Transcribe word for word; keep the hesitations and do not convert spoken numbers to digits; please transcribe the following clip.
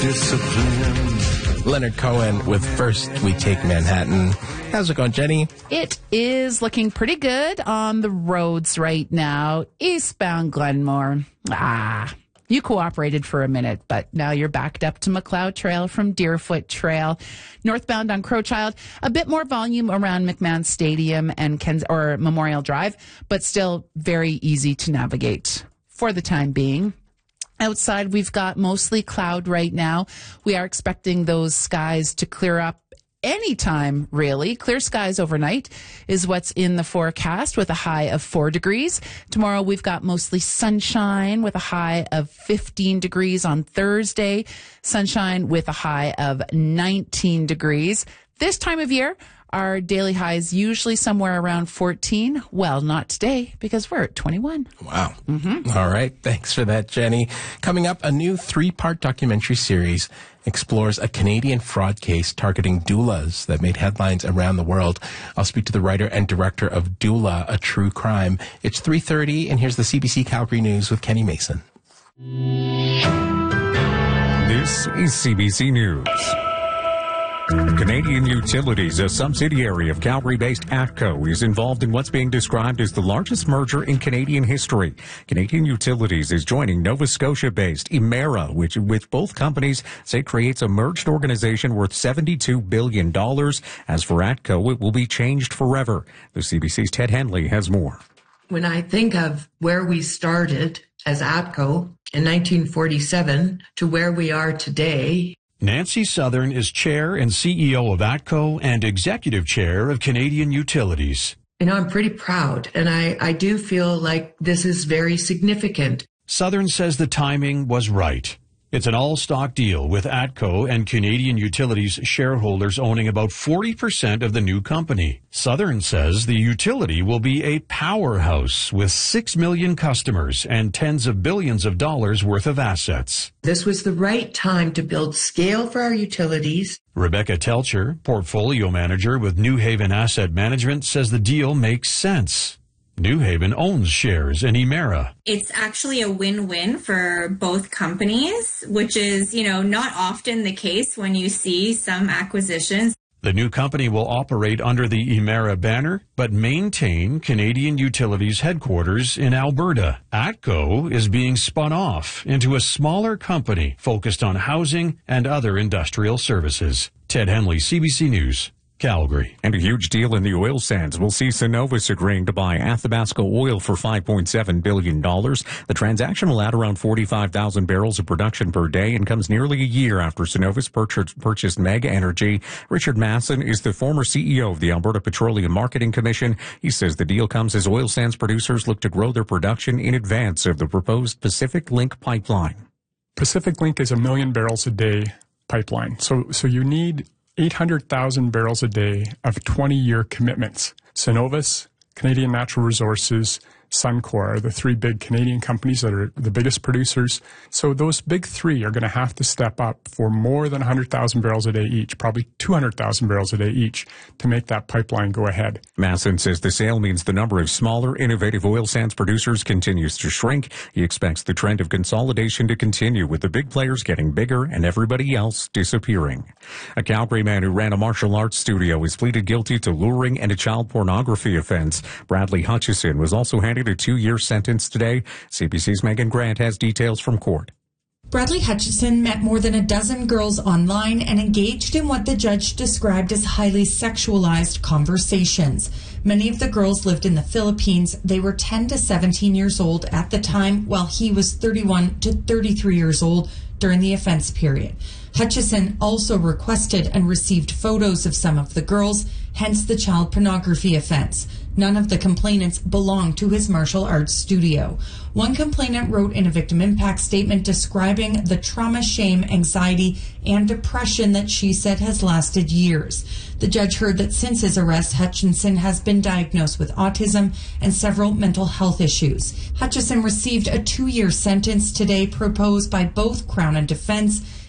Discipline. Leonard Cohen with First We Take Manhattan. How's it going, Jenny? It is looking pretty good on the roads right now. Eastbound Glenmore. Ah, you cooperated for a minute, but now you're backed up to McLeod Trail from Deerfoot Trail. Northbound on Crowchild, a bit more volume around McMahon Stadium and Kens- or Memorial Drive, but still very easy to navigate for the time being. Outside, we've got mostly cloud right now. We are expecting those skies to clear up anytime, really. Clear skies overnight is what's in the forecast with a high of four degrees. Tomorrow, we've got mostly sunshine with a high of fifteen degrees on Thursday. Sunshine with a high of nineteen degrees. This time of year, our daily high is usually somewhere around fourteen. Well, not today because we're at twenty-one. Wow. Mm-hmm. All right. Thanks for that, Jenny. Coming up, a new three-part documentary series explores a Canadian fraud case targeting doulas that made headlines around the world. I'll speak to the writer and director of Doula, A True Crime. It's three thirty, and here's the C B C Calgary News with Kenny Mason. This is C B C News. Canadian Utilities, a subsidiary of Calgary-based ATCO, is involved in what's being described as the largest merger in Canadian history. Canadian Utilities is joining Nova Scotia-based Emera, which with both companies say creates a merged organization worth seventy-two billion dollars. As for ATCO, it will be changed forever. The C B C's Ted Henley has more. When I think of where we started as ATCO in nineteen forty-seven to where we are today, Nancy Southern is chair and C E O of ATCO and executive chair of Canadian Utilities. you know, I'm pretty proud, and I, I do feel like this is very significant. Southern says the timing was right. It's an all-stock deal with ATCO and Canadian Utilities shareholders owning about forty percent of the new company. Southern says the utility will be a powerhouse with six million customers and tens of billions of dollars worth of assets. This was the right time to build scale for our utilities. Rebecca Telcher, portfolio manager with New Haven Asset Management, says the deal makes sense. New Haven owns shares in Emera. It's actually a win-win for both companies, which is, you know, not often the case when you see some acquisitions. The new company will operate under the Emera banner, but maintain Canadian Utilities headquarters in Alberta. ATCO is being spun off into a smaller company focused on housing and other industrial services. Ted Henley, C B C News, Calgary. And a huge deal in the oil sands will see Cenovus agreeing to buy Athabasca Oil for five point seven billion dollars. The transaction will add around forty-five thousand barrels of production per day and comes nearly a year after Cenovus purchased, purchased Mega Energy. Richard Masson is the former C E O of the Alberta Petroleum Marketing Commission. He says the deal comes as oil sands producers look to grow their production in advance of the proposed Pacific Link pipeline. Pacific Link is a million barrels a day pipeline. So, so you need eight hundred thousand barrels a day of twenty-year commitments. Cenovus, Canadian Natural Resources, Suncor are the three big Canadian companies that are the biggest producers. So those big three are going to have to step up for more than one hundred thousand barrels a day each, probably two hundred thousand barrels a day each, to make that pipeline go ahead. Masson says the sale means the number of smaller, innovative oil sands producers continues to shrink. He expects the trend of consolidation to continue, with the big players getting bigger and everybody else disappearing. A Calgary man who ran a martial arts studio has pleaded guilty to luring and a child pornography offense. Bradley Hutchison was also handed a two-year sentence today. C B C's Megan Grant has details from court. Bradley Hutchison met more than a dozen girls online and engaged in what the judge described as highly sexualized conversations. Many of the girls lived in the Philippines. They were ten to seventeen years old at the time, while he was thirty-one to thirty-three years old during the offense period. Hutchison also requested and received photos of some of the girls, hence the child pornography offense. None of the complainants belonged to his martial arts studio. One complainant wrote in a victim impact statement describing the trauma, shame, anxiety, and depression that she said has lasted years. The judge heard that since his arrest, Hutchison has been diagnosed with autism and several mental health issues. Hutchison received a two-year sentence today proposed by both Crown and defense.